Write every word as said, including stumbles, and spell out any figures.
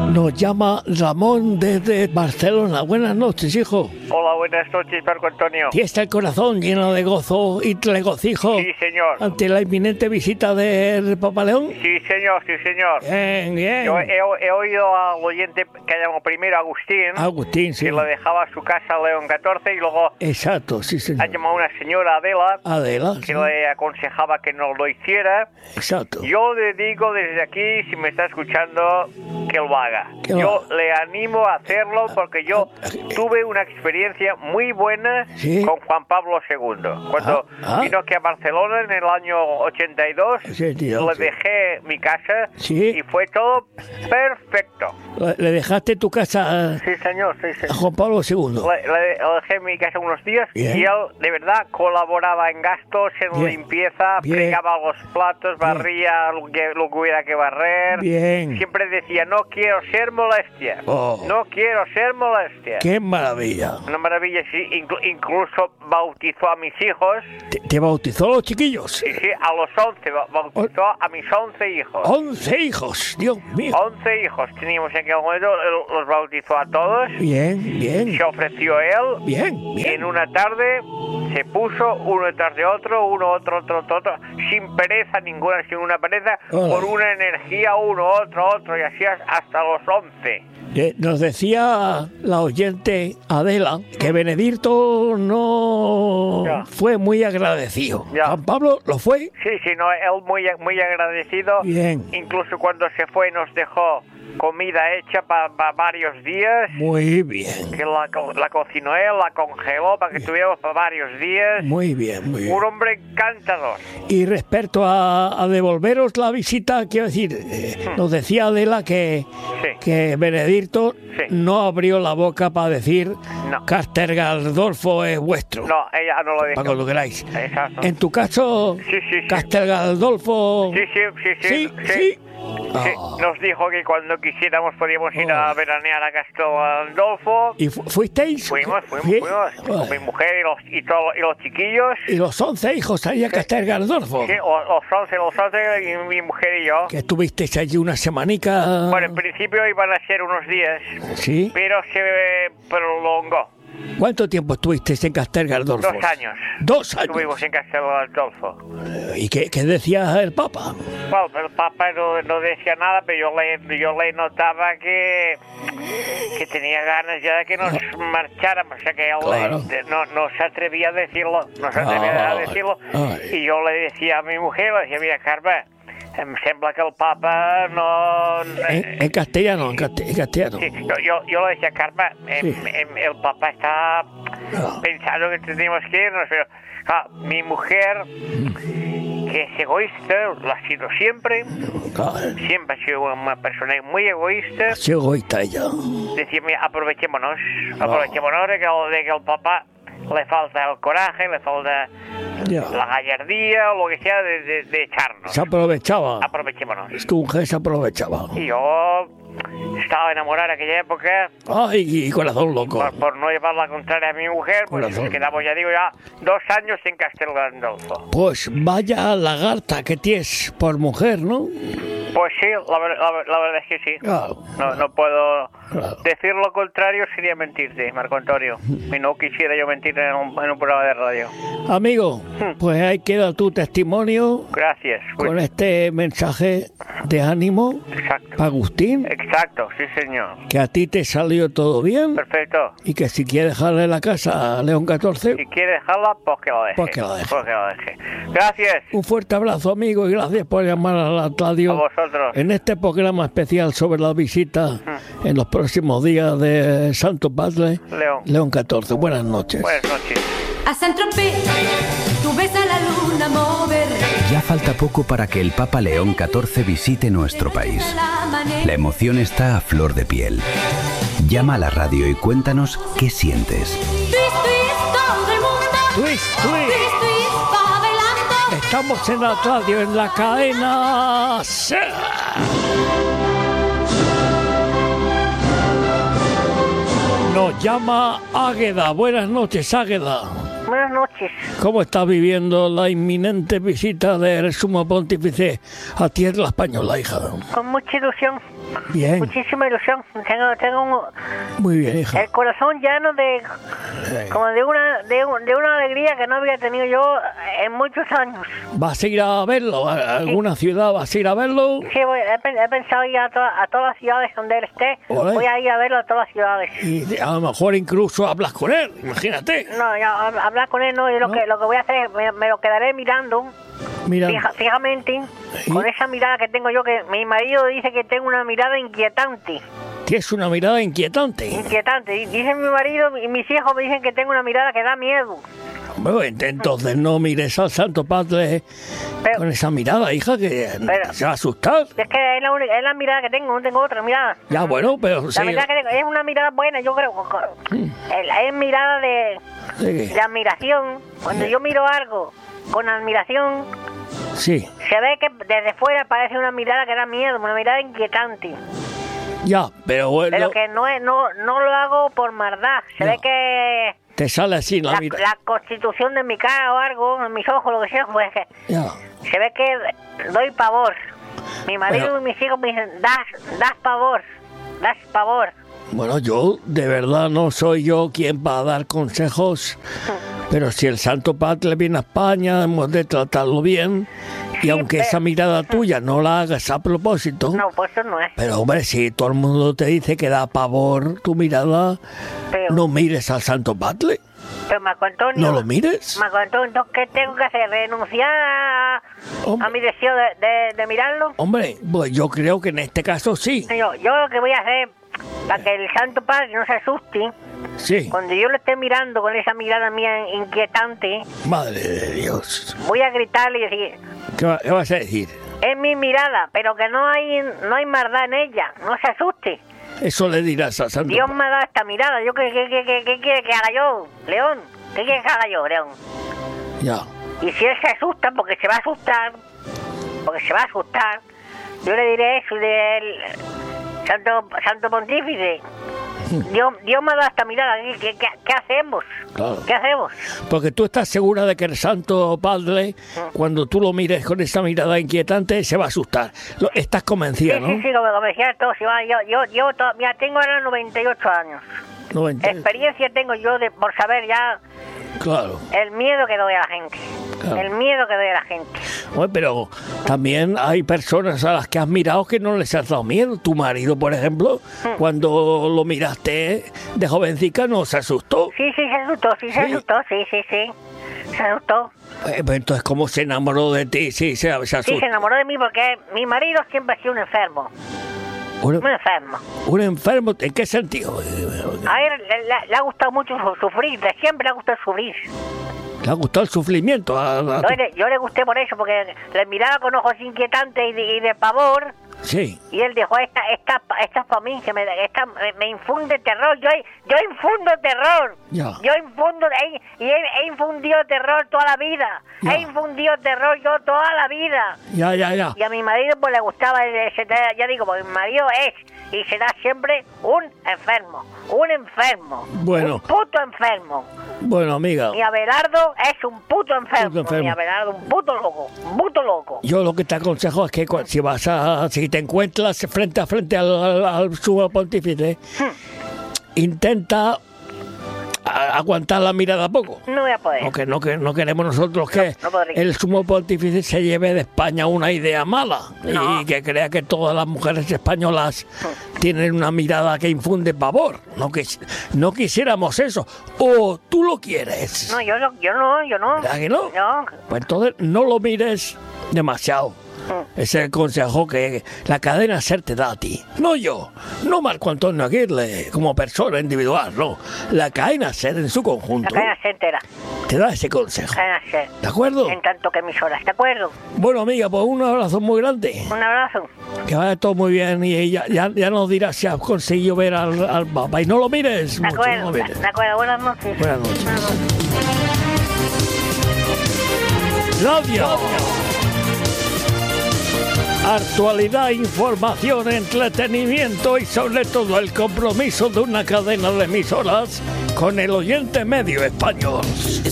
Nos llama Ramón desde Barcelona. Buenas noches, hijo. Hola, buenas noches, Marco Antonio. ¿Y está el corazón lleno de gozo y regocijo? Sí, señor. Ante la inminente visita del Papa León. Sí, señor, sí, señor. Bien, bien. Yo he, he oído al oyente que llamó primero Agustín. Agustín, sí. Que le dejaba a su casa a León catorce y luego... Exacto, sí, señor. Ha llamado una señora Adela. Adela, que sí. le aconsejaba que no lo hiciera. Exacto. Yo le digo desde aquí, si me está escuchando, que lo haga. ¿Qué Yo va? le animo a hacerlo porque yo tuve una experiencia muy buena ¿Sí? con Juan Pablo segundo. Cuando Ah, ah. vino aquí a Barcelona en el año ochenta y dos, ochenta y dos, le sí. dejé mi casa ¿Sí? y fue todo perfecto. Le le dejaste tu casa Sí, señor, sí, sí. a Juan Pablo segundo. Le, le- le dejé en mi casa unos días Bien. y él de verdad colaboraba en gastos, en Bien. limpieza, Bien. fregaba los platos, barría lo que, lo que hubiera que barrer. Bien. Siempre decía, no quiero ser molestia, Oh. no quiero ser molestia. ¡Qué maravilla! Una maravilla, sí, inclu- incluso bautizó a mis hijos, ¿Te, te bautizó a los chiquillos? y sí, a los once, ba- bautizó a mis once hijos. ¡Once hijos! ¡Dios mío! Once hijos teníamos en aquel momento, él los bautizó a todos, Bien, bien. se ofreció él. Bien, Y en bien. una tarde se puso uno detrás de otro, uno, otro, otro, otro, otro, sin pereza ninguna, sin una pereza, Hola. con una energía, uno, otro, otro, y así hasta los once. Eh, nos decía la oyente Adela que Benedicto no Ya. fue muy agradecido. Ya. Juan Pablo lo fue. Sí, sí, no, él muy, muy agradecido. Bien. Incluso cuando se fue nos dejó comida hecha para varios días, Muy bien. que la, co- la cocinó él, la congeló para que tuviéramos para varios días. Muy bien, muy bien. Un hombre encantador. Y respecto a, a devolveros la visita, quiero decir, eh, nos decía Adela que, Sí. que Benedicto Sí. no abrió la boca para decir No. Caster Galdolfo es vuestro. No, ella no lo dijo. Para que lo queráis. Exacto. En tu caso, Sí, sí, sí. Castel Galdolfo. Sí, sí, sí, sí. Sí, sí. sí. Sí, Ah. nos dijo que cuando quisiéramos podíamos ir Ah. a veranear a Castel Gandolfo. ¿Y fu- fuisteis? Fuimos, fuimos, ¿Sí? fuimos. Ah. Con mi mujer y los, y, todo- y los chiquillos. Y los once hijos ahí a Castel Galdolfo. Sí, los, los once, los once, y mi mujer y yo. Que estuvisteis allí una semanica. Bueno, en principio iban a ser unos días, ¿Sí? pero se prolongó. ¿Cuánto tiempo estuvisteis en Castel Galdolfo? Dos años. Dos años. Estuvimos en Castel Gandolfo. ¿Y qué, qué decía el Papa? Bueno, pero el Papa no, no decía nada, pero yo le, yo le notaba que, que tenía ganas ya de que nos marcháramos. O sea, que él Claro. eh, no, no se atrevía a decirlo, no se atrevía a Ay, decirlo. ay. Y yo le decía a mi mujer, le decía, mira, Carme, em sembla que el Papa no... En, en castellano, en, cate- en castellano. Sí, yo, yo, yo le decía, Carme, em, Sí. em, el Papa está Ah. pensando que teníamos que irnos, pero claro, mi mujer, que es egoísta, lo ha sido siempre, Claro, siempre ha sido una persona muy egoísta. sí, egoísta ella. Decía, mira, aprovechémonos, aprovechémonos de que, el- de que el papá le falta el coraje, le falta Ya. la gallardía o lo que sea de, de, de echarnos. Se aprovechaba. Aprovechémonos. Tu mujer se aprovechaba. Y yo estaba enamorado en aquella época, Ay, y corazón loco. por, por no llevar la contraria a mi mujer, pues Corazón. nos quedamos, ya digo, ya dos años en Castel Gandolfo. Pues vaya lagarta que tienes por mujer, ¿no? Pues sí, la, ver- la ver- la verdad es que sí. Claro. No, no puedo Claro. decir lo contrario, sería mentirte, Marco Antonio. Y no quisiera yo mentir en un, en un programa de radio. Amigo, pues ahí queda tu testimonio Gracias. Pues, con este mensaje de ánimo exacto. para Agustín, Exacto, sí señor. que a ti te salió todo bien Perfecto. y que si quieres dejarle la casa a León catorce, Si quiere dejarla, pues que lo deje. Pues que lo deje. Pues que lo deje. Gracias un fuerte abrazo, amigo, y gracias por llamar a la a radio vosotros. en este programa especial sobre la visita en los próximos días de Santo Padre León. León catorce. Buenas noches. Buenas noches. A Saint-Tropez, tú ves a la luna mover. Ya falta poco para que el Papa León catorce visite nuestro país. La emoción está a flor de piel. Llama a la radio y cuéntanos qué sientes. Twist, twist, todo el mundo. Twist, twist. Twist, twist, va bailando. Estamos en la radio, en la cadena SER. Nos llama Águeda. Buenas noches, Águeda. Buenas noches. ¿Cómo estás viviendo la inminente visita del Sumo Pontífice a tierra española, hija? Con mucha ilusión. Bien. Muchísima ilusión. Tengo, tengo un, Muy bien, hija. el corazón lleno de, como de una, de, un- de una alegría que no había tenido yo en muchos años. ¿Vas a ir a verlo? ¿A alguna ciudad vas a ir a verlo? Sí, voy- he, pen- he pensado ir a, to- a todas las ciudades donde él esté. Ole. Voy a ir a verlo a todas las ciudades. Y a lo mejor incluso hablas con él, imagínate. No, ya, hab- hablar con él no. Yo lo, ¿No? que, lo que voy a hacer es, me, me lo quedaré mirando Mira, fija- fijamente, ¿Sí? con esa mirada que tengo yo, que mi marido dice que tengo una mirada inquietante. tienes una mirada inquietante. Inquietante. Y dice mi marido y mis hijos me dicen que tengo una mirada que da miedo. Bueno, entonces no mires al Santo Padre Pero- con esa mirada, hija, que Pero- se va a asustar. Es que es la, única, es la mirada que tengo, no tengo otra mirada. Ya, bueno, pero La sí. mirada que tengo es una mirada buena, yo creo. Es, es mirada de, ¿De qué? de admiración. Cuando yo miro algo con admiración, Sí, se ve que desde fuera parece una mirada que da miedo, una mirada inquietante. ya, pero bueno, Pero que no es, no, no lo hago por maldad. Se No. ve que te sale así la la, mirada. la constitución de mi cara o algo, en mis ojos, lo que sea, pues que Ya. se ve que doy pavor. Mi marido Pero- y mis hijos me dicen, das, das pavor, das pavor. Bueno, yo de verdad no soy yo quien va a dar consejos, pero si el Santo Padre viene a España, hemos de tratarlo bien. Y Sí, aunque pero- esa mirada tuya no la hagas a propósito, No, pues eso no es. pero hombre, si todo el mundo te dice que da pavor tu mirada, Pero, no mires al Santo Padre, pero Marco Antonio, no lo mires. Marco Antonio, entonces, ¿qué tengo que hacer? ¿Renunciar a, Hombre. a mi deseo de, de, de mirarlo? Hombre, pues yo creo que en este caso sí, Yo, yo lo que voy a hacer, para que el Santo Padre no se asuste, sí. cuando yo lo esté mirando con esa mirada mía inquietante, Madre de Dios. voy a gritarle y decir, ¿Qué, va- qué vas a decir? es mi mirada, pero que no hay no hay maldad en ella, no se asuste. Eso le dirás al Santo Dios Padre. me ha dado esta mirada, yo ¿qué, qué, qué, qué, qué quiere que haga yo, León? ¿Qué quiere que haga yo, León? Ya. Y si él se asusta, porque se va a asustar, porque se va a asustar, yo le diré eso del Santo, Santo Pontífice. Dios, Dios me ha dado esta mirada, ¿qué, qué, qué, qué hacemos? Claro. ¿Qué hacemos? Porque tú estás segura de que el Santo Padre, cuando tú lo mires con esa mirada inquietante, se va a asustar. Lo- estás Sí, convencida, ¿no? sí, sí, como, como decía todo, si va, yo, yo, yo to- mira, tengo ahora noventa y ocho años. noventa. Experiencia tengo yo de por saber ya Claro. el miedo que doy a la gente. Claro. El miedo que doy a la gente. Bueno, pero también hay personas a las que has mirado que no les has dado miedo. Tu marido, por ejemplo, cuando lo miraste de jovencica, no se asustó. Sí, sí, se asustó, sí, se ¿Sí? asustó, sí, sí, sí. Se asustó. Eh, pues entonces, ¿cómo se enamoró de ti? Sí, se, se Sí, asustó. se enamoró de mí porque mi marido siempre ha sido un enfermo. Un, Un enfermo. un enfermo, ¿en qué sentido? A él le, le- le ha gustado mucho su- sufrir, de siempre le ha gustado sufrir. ¿Le ha gustado el sufrimiento? A- a- Yo le, yo le gusté por eso, porque le miraba con ojos inquietantes y de, y de pavor. Sí. Y él dijo, esta, esta, esta es para mí, que me, esta, me, me infunde terror, yo, yo infundo terror, Ya. yo infundo, he, y he, he infundido terror toda la vida, Ya. he infundido terror yo toda la vida. Ya, ya, ya. Y a mi marido pues le gustaba, ese, ya digo, porque mi marido es y será siempre un enfermo, un enfermo, Bueno. un puto enfermo. Bueno, amiga, Mi Abelardo es un puto enfermo, Puto enfermo. mi Abelardo, un puto loco, un puto loco. yo lo que te aconsejo es que cu- si vas a, si te encuentras frente a frente al, al, al sumo pontífice, intenta a- aguantar la mirada poco. No voy a poder. Porque no, que, no queremos nosotros que no podría. el sumo pontífice se lleve de España una idea mala No. y que crea que todas las mujeres españolas tienen una mirada que infunde pavor. No, que, no quisiéramos eso. O tú lo quieres. No, yo no, yo no, yo no. ¿Verdad que no? No. Pues entonces no lo mires demasiado. Ese es el consejo que la cadena SER te da a ti. No yo, no Marco Antonio Aguirre como persona individual, no. La cadena SER en su La conjunto cadena se entera. te da ese consejo. La cadena se. ¿De acuerdo? En tanto que emisoras, ¿de acuerdo? Bueno, amiga, pues un abrazo muy grande. Un abrazo. Que vaya todo muy bien y ya, ya, ya nos dirás si has conseguido ver al, al Papa. Y no lo mires De mucho, no acuerdo, lo de, mires. de acuerdo. Buenas noches. Buenas noches. Buenas noches. Radio. Actualidad, información, entretenimiento y sobre todo el compromiso de una cadena de emisoras con el oyente medio español.